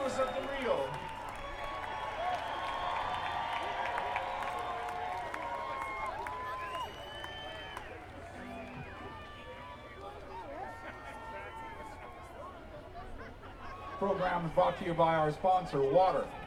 promise of the real. Program is brought to you by our sponsor, Water.